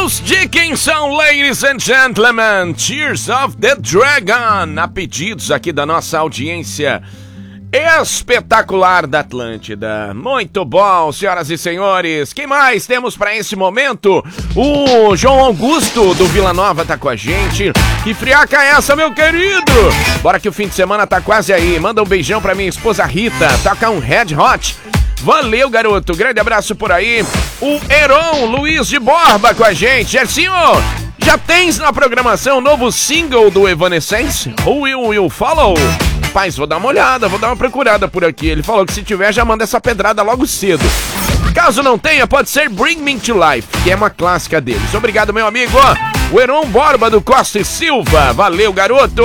Bruce Dickinson, ladies and gentlemen, Tears of the Dragon, a pedidos aqui da nossa audiência espetacular da Atlântida. Muito bom, senhoras e senhores. Quem mais temos para esse momento? O João Augusto do Vila Nova tá com a gente. Que friaca é essa, meu querido? Bora que o fim de semana tá quase aí. Manda um beijão pra minha esposa Rita. Toca um Red Hot. Valeu, garoto. Grande abraço por aí. O Heron Luiz de Borba com a gente. Gersinho, já tens na programação o novo single do Evanescence? Who Will You Follow? Rapaz, vou dar uma olhada, vou dar uma procurada por aqui. Ele falou que se tiver, já manda essa pedrada logo cedo. Caso não tenha, pode ser Bring Me to Life, que é uma clássica deles. Obrigado, meu amigo. O Heron Borba do Costa e Silva. Valeu, garoto.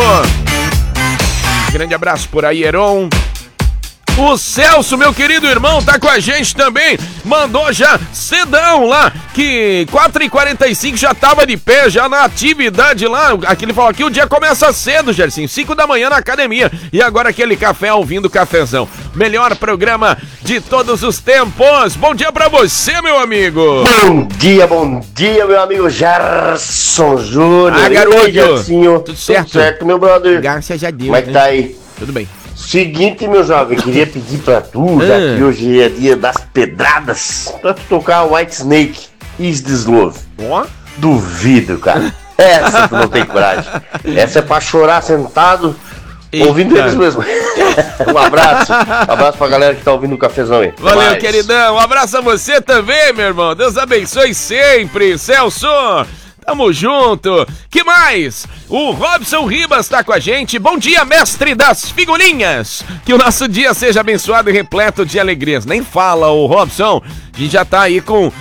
Grande abraço por aí, Heron. O Celso, meu querido irmão, tá com a gente também. Mandou já cedão lá, que 4h45 já tava de pé, já na atividade lá. Aqui ele falou que o dia começa cedo, Gersinho, 5 da manhã na academia. E agora aquele café ouvindo o cafezão. Melhor programa de todos os tempos. Bom dia pra você, meu amigo. Bom dia, meu amigo Gerson Júnior. Ah, garoto. Gersinho. Tudo certo? Tudo certo, meu brother. Graças a Deus. Como é que tá aí? Tudo bem. Seguinte, meu jovem, queria pedir pra tu, já que hoje é dia das pedradas, pra tu tocar White Snake, Is This Love. Duvido, cara. Essa tu não tem coragem. Essa é pra chorar sentado, ouvindo eles mesmo. Um abraço pra galera que tá ouvindo o cafezão aí. Valeu, queridão. Um abraço a você também, meu irmão. Deus abençoe sempre. Celso, tamo junto. Que mais? O Robson Ribas tá com a gente. Bom dia, mestre das figurinhas. Que o nosso dia seja abençoado e repleto de alegrias. Nem fala, o Robson. A gente já tá aí com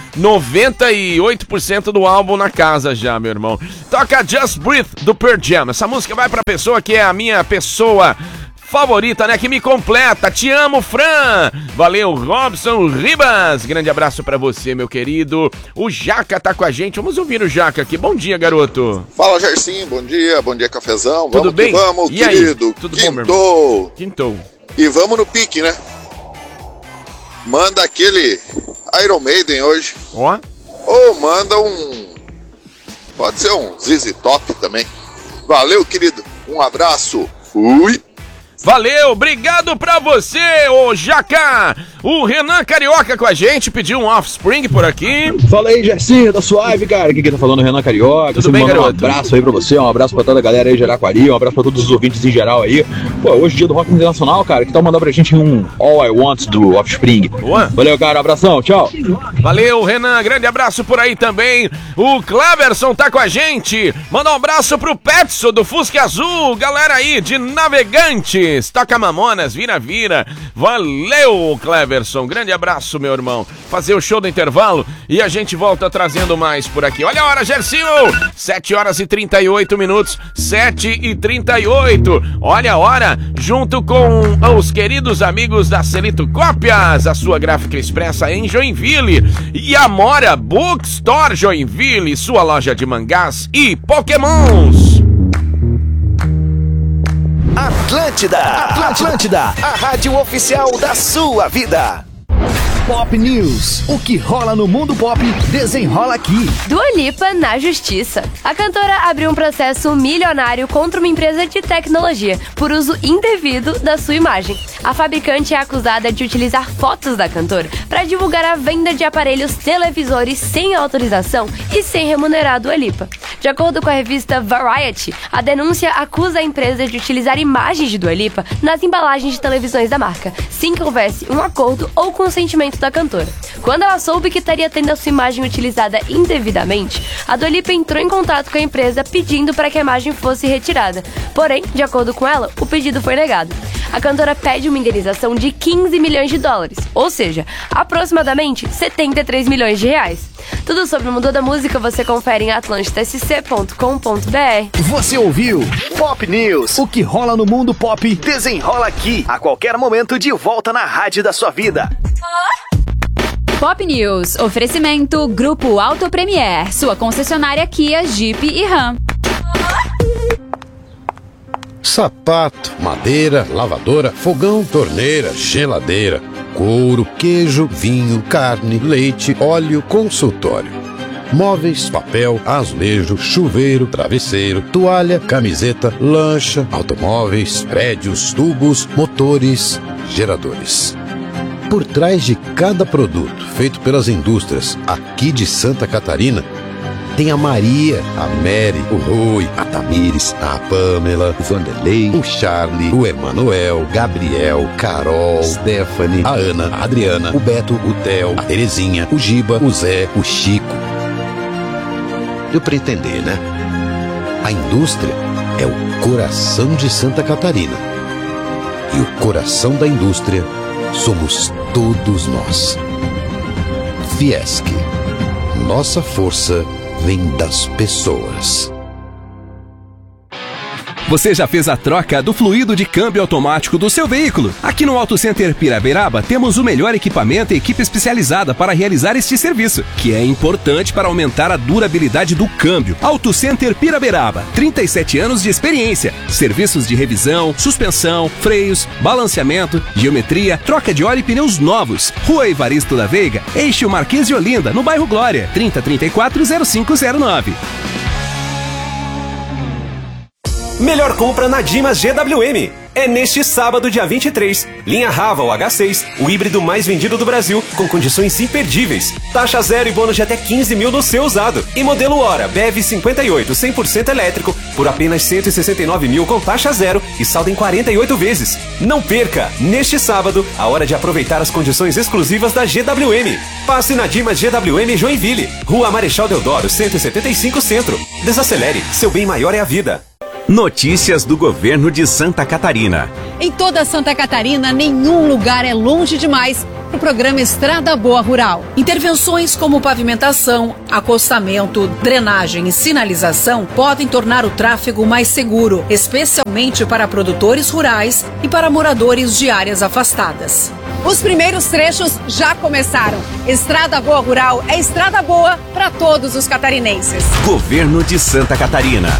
98% do álbum na casa já, meu irmão. Toca Just Breathe do Pearl Jam. Essa música vai pra pessoa que é a minha pessoa favorita, né? Que me completa. Te amo, Fran. Valeu, Robson Ribas. Grande abraço pra você, meu querido. O Jaca tá com a gente. Vamos ouvir o Jaca aqui. Bom dia, garoto. Fala, Gersinho. Bom dia, cafezão. Tudo vamos bem? Que vamos, e querido. Aí? Tudo bom, meu irmão? Quintou. E vamos no pique, né? Manda aquele Iron Maiden hoje. Ó. Ou manda pode ser um ZZ Top também. Valeu, querido. Um abraço. Fui. Valeu, obrigado pra você, ô Jaca. O Renan Carioca com a gente, pediu um Offspring por aqui. Fala aí, Gersinho, tá suave, cara. Aqui quem tá falando é o Renan Carioca. Tudo bem, garoto? Um abraço aí pra você, um abraço pra toda a galera aí de Araquari, um abraço pra todos os ouvintes em geral aí. Pô, hoje é dia do rock internacional, cara. Que tal mandar pra gente um All I Want do Offspring? Boa. Valeu, cara, abração, tchau. Valeu, Renan, grande abraço por aí também. O Cleverson tá com a gente. Manda um abraço pro Petso do Fusca Azul, galera aí de Navegantes. Toca Mamonas, vira. Valeu, Cleverson. Grande abraço, meu irmão. Fazer o show do intervalo e a gente volta trazendo mais por aqui. Olha a hora, Gersinho. 7h38. 7h38. Olha a hora, junto com os queridos amigos da Celito Cópias, a sua gráfica expressa em Joinville, e Amora Bookstore Joinville, sua loja de mangás e pokémons. Atlântida, a rádio oficial da sua vida. Pop News, o que rola no mundo pop desenrola aqui. Dua Lipa na justiça. A cantora abriu um processo milionário contra uma empresa de tecnologia por uso indevido da sua imagem. A fabricante é acusada de utilizar fotos da cantora para divulgar a venda de aparelhos televisores sem autorização e sem remunerar a Dua Lipa. De acordo com a revista Variety, a denúncia acusa a empresa de utilizar imagens de Dua Lipa nas embalagens de televisões da marca, sem que houvesse um acordo ou consentimento da cantora. Quando ela soube que estaria tendo a sua imagem utilizada indevidamente, a Dua Lipa entrou em contato com a empresa pedindo para que a imagem fosse retirada. Porém, de acordo com ela, o pedido foi negado. A cantora pede uma indenização de 15 milhões de dólares, ou seja, aproximadamente 73 milhões de reais. Tudo sobre o mundo da música você confere em atlantisc.com.br. Você ouviu Pop News, o que rola no mundo pop desenrola aqui. A qualquer momento de volta na rádio da sua vida. Pop News, oferecimento Grupo Auto Premier, sua concessionária Kia, Jeep e Ram. Sapato, madeira, lavadora, fogão, torneira, geladeira, couro, queijo, vinho, carne, leite, óleo, consultório. móveis, papel, azulejo, chuveiro, travesseiro, toalha, camiseta, lancha, automóveis, prédios, tubos, motores, geradores. Por trás de cada produto feito pelas indústrias aqui de Santa Catarina, tem a Maria, a Mary, o Rui, a Tamires, a Pamela, o Vanderlei, o Charlie, o Emanuel, Gabriel, Carol, Stephanie, a Ana, a Adriana, o Beto, o Theo, a Terezinha, o Giba, o Zé, o Chico. Deu pra entender, né? A indústria é o coração de Santa Catarina. E o coração da indústria somos todos nós. Fiesc. Nossa força vem das pessoas. Você já fez a troca do fluido de câmbio automático do seu veículo? Aqui no Auto Center Piraberaba temos o melhor equipamento e equipe especializada para realizar este serviço, que é importante para aumentar a durabilidade do câmbio. Auto Center Piraberaba, 37 anos de experiência. Serviços de revisão, suspensão, freios, balanceamento, geometria, troca de óleo e pneus novos. Rua Evaristo da Veiga, eixo Marquês de Olinda, no bairro Glória, 3034-0509. Melhor compra na Dimas GWM. É neste sábado, dia 23. Linha Raval H6, o híbrido mais vendido do Brasil, com condições imperdíveis. Taxa zero e bônus de até 15 mil no seu usado. E modelo Hora BEV 58 100% elétrico por apenas 169 mil com taxa zero e saldo em 48 vezes. Não perca! Neste sábado, a hora de aproveitar as condições exclusivas da GWM. Passe na Dimas GWM Joinville, Rua Marechal Deodoro 175 Centro. Desacelere, seu bem maior é a vida. Notícias do governo de Santa Catarina. Em toda Santa Catarina, nenhum lugar é longe demais para o programa Estrada Boa Rural. Intervenções como pavimentação, acostamento, drenagem e sinalização podem tornar o tráfego mais seguro, especialmente para produtores rurais e para moradores de áreas afastadas. Os primeiros trechos já começaram. Estrada Boa Rural é estrada boa para todos os catarinenses. Governo de Santa Catarina.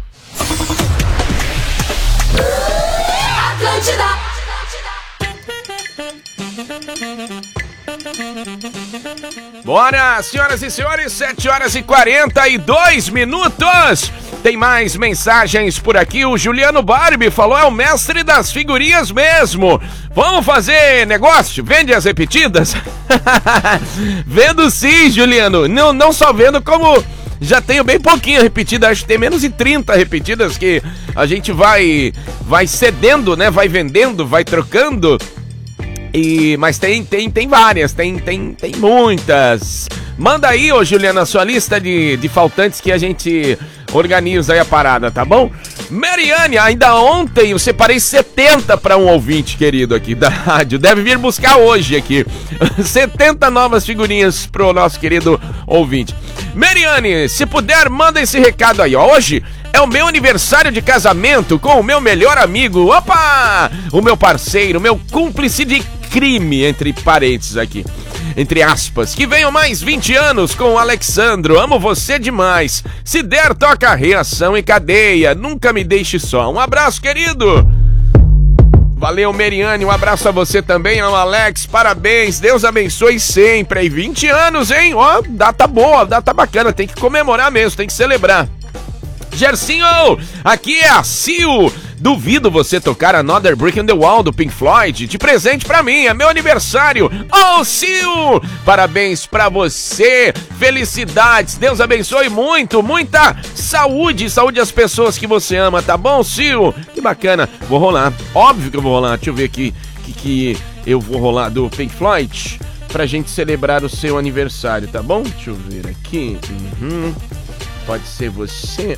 Bora, senhoras e senhores, 7 horas e 42 minutos. Tem mais mensagens por aqui. O Juliano Barbie falou, é o mestre das figurinhas mesmo. Vamos fazer negócio? Vende as repetidas? Vendo sim, Juliano. Não só vendo, como já tenho bem pouquinho repetida. Acho que tem menos de 30 repetidas que a gente vai cedendo, né? Vai vendendo, vai trocando. Mas tem várias, tem muitas. Manda aí, ô Juliana, a sua lista de faltantes que a gente organiza aí a parada, tá bom? Mariane, ainda ontem eu separei 70 para um ouvinte querido aqui da rádio. Deve vir buscar hoje aqui 70 novas figurinhas pro nosso querido ouvinte. Mariane, se puder, manda esse recado aí, ó. Hoje é o meu aniversário de casamento com o meu melhor amigo. Opa! O meu parceiro, meu cúmplice de crime, entre parênteses aqui, entre aspas. Que venham mais 20 anos com o Alexandro. Amo você demais. Se der, toca reação e cadeia. Nunca me deixe só. Um abraço, querido. Valeu, Meriane. Um abraço a você também, ao Alex. Parabéns. Deus abençoe sempre. Aí, 20 anos, hein? Ó, data boa, data bacana. Tem que comemorar mesmo, tem que celebrar. Gersinho, aqui é a Sil. Duvido você tocar Another Brick in the Wall do Pink Floyd de presente pra mim, é meu aniversário. Oh, Sil, parabéns pra você, felicidades, Deus abençoe muito, muita saúde às pessoas que você ama, tá bom, Sil? Que bacana, vou rolar, óbvio que eu vou rolar, deixa eu ver aqui que eu vou rolar do Pink Floyd pra gente celebrar o seu aniversário, tá bom? Deixa eu ver aqui, pode ser você,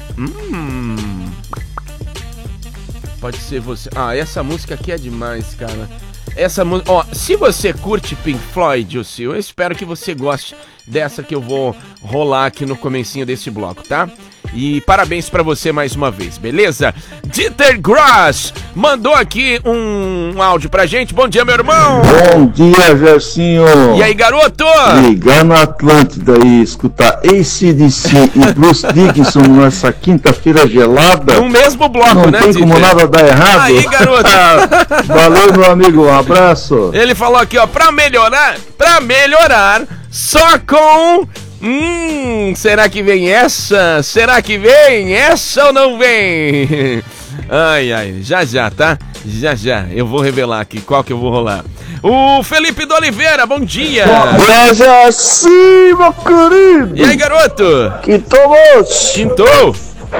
pode ser você. Ah, essa música aqui é demais, cara. Essa música, ó, se você curte Pink Floyd, o Sil, eu espero que você goste dessa que eu vou rolar aqui no comecinho desse bloco, tá? E parabéns pra você mais uma vez, beleza? Dieter Gross mandou aqui um áudio pra gente. Bom dia, meu irmão. Bom dia, Gersinho. E aí, garoto? Ligar na Atlântida e escutar AC/DC e Bruce Dickinson nessa quinta-feira gelada. No mesmo bloco, não, né, tem como nada dar errado. Aí, garoto. Valeu, meu amigo, um abraço. Ele falou aqui, ó, pra melhorar, só com Será que vem essa? Será que vem essa ou não vem? Ai, já, tá? Já, eu vou revelar aqui qual que eu vou rolar. O Felipe do Oliveira, bom dia! Já sim, meu querido! E aí, garoto? Quintou?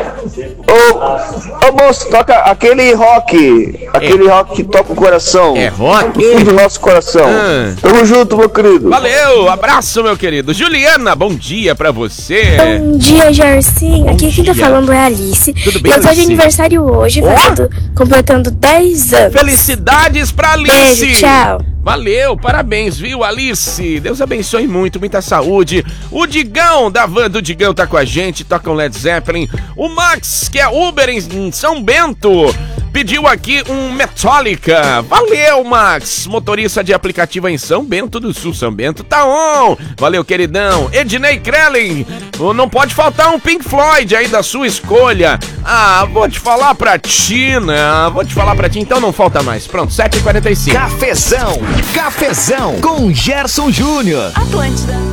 Ô moço, toca aquele rock que toca o coração. É rock? No fundo do nosso coração. Tamo junto, meu querido. Valeu, abraço, meu querido. Juliana, bom dia pra você. Bom dia, Jarcinho. Aqui quem tá falando é a Alice. Tudo bem, eu tô de Alice? aniversário hoje, completando 10 anos. Felicidades pra Alice. Beijo, tchau. Valeu, parabéns, viu, Alice? Deus abençoe muito, muita saúde. O Digão, da van do Digão, tá com a gente, toca um Led Zeppelin. O Max, que é Uber em São Bento, pediu aqui um Metallica. Valeu, Max, motorista de aplicativo em São Bento do Sul. São Bento tá on. Valeu, queridão. Ednei Krelling, não pode faltar um Pink Floyd aí da sua escolha. Vou te falar pra ti, né? Então não falta mais. Pronto, 7h45. Cafezão com Gerson Júnior. Atlântida.